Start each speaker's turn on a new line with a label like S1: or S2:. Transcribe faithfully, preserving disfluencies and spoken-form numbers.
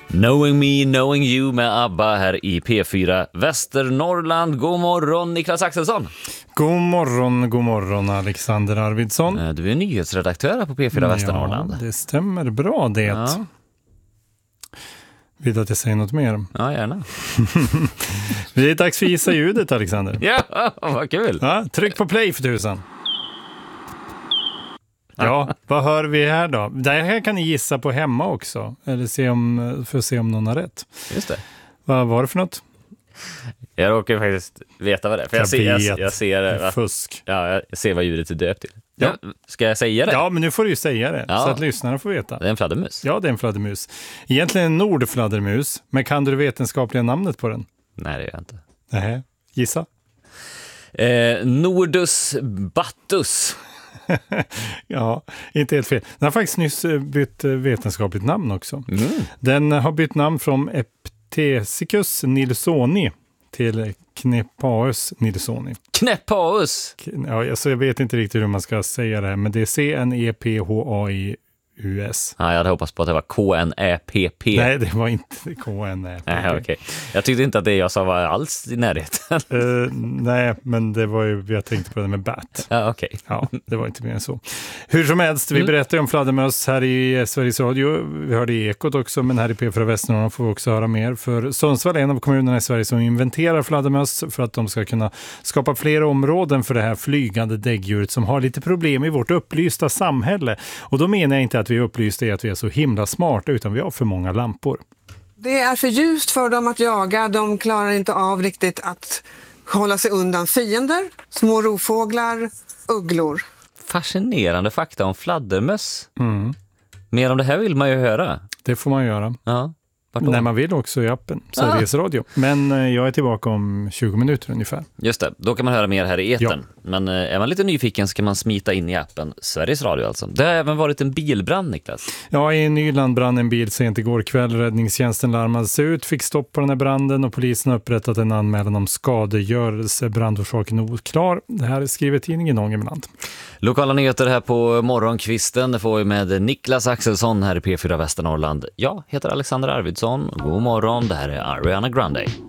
S1: Knowing Me, Knowing You med ABBA här i P fyra Västernorrland. God morgon Niklas Axelsson.
S2: God morgon, god morgon Alexander Arvidsson.
S1: Du är nyhetsredaktör här på P fyra Västernorrland.
S2: Ja, det stämmer bra det. Ja. Vill du att jag säger något mer?
S1: Ja, gärna.
S2: Det är dags för gissa ljudet, Alexander.
S1: Ja, vad kul.
S2: Ja, tryck på play för tusan. Ja, vad hör vi här då? Det här kan ni gissa på hemma också. Eller se om, för att se om någon har rätt.
S1: Just det.
S2: Vad var det för något?
S1: Jag råkar faktiskt veta vad det är. För jag,
S2: jag,
S1: ser, jag,
S2: jag,
S1: jag ser
S2: det. Fusk.
S1: Ja, jag ser vad ljudet är döpt till.
S2: Ja.
S1: Ja, ska jag säga det?
S2: Ja, men nu får du ju säga det.
S1: Ja.
S2: Så att lyssnarna får veta.
S1: Det är en fladdermus.
S2: Ja, det är en fladdermus. Egentligen en nordfladdermus. Men kan du det vetenskapliga namnet på den?
S1: Nej, det gör jag inte.
S2: Nej, gissa.
S1: Eh, Nordus battus.
S2: Ja, inte helt fel. Den har faktiskt nyss bytt vetenskapligt namn också.
S1: Mm.
S2: Den har bytt namn från Eptesicus nilssoni till Knepaeus nilssoni.
S1: Knepaeus?
S2: Ja, alltså jag vet inte riktigt hur man ska säga det här, men det är C N E P H A I U S.
S1: Ja, jag hade hoppats på att det var K N Ä P P.
S2: Nej, det var inte K N Ä P P.
S1: Nej, okay. Jag tyckte inte att det jag sa var alls i närheten.
S2: Uh, nej, men det var ju, jag tänkte på det med bat.
S1: Ja, okej. Okay.
S2: Ja, det var inte mer än så. Hur som helst, vi berättar om fladdermöss här i Sveriges Radio. Vi hörde i Ekot också, men här i P fyra Västernorrland får vi också höra mer. För Sundsvall är en av kommunerna i Sverige som inventerar fladdermöss för att de ska kunna skapa fler områden för det här flygande däggdjuret som har lite problem i vårt upplysta samhälle. Och då menar jag inte att vi är upplysta i att vi är så himla smarta, utan vi har för många lampor.
S3: Det är för ljust för dem att jaga. De klarar inte av riktigt att hålla sig undan fiender, små rovfåglar, ugglor.
S1: Fascinerande fakta om fladdermöss.
S2: Mm.
S1: Mer om det här vill man ju höra.
S2: Det får man göra.
S1: Ja.
S2: När man vill också i appen, Sveriges ah. Radio. Men eh, jag är tillbaka om tjugo minuter ungefär.
S1: Just det, då kan man höra mer här i etern. Ja. Men eh, är man lite nyfiken så kan man smita in i appen Sveriges Radio alltså. Det har även varit en bilbrand, Niklas.
S2: Ja, i Nyland brann en bil sent igår kväll. Räddningstjänsten larmades ut, fick stopp på den här branden och polisen har upprättat en anmälan om skadegörelse. Brandorsaken oklar. Det här skriver tidningen Ångermanland. Lokala
S1: nyheter här på morgonkvisten. Det får vi med Niklas Axelsson här i P fyra Västernorrland. Jag heter Alexander Arvidsson. God morgon, det här är Ariana Grande.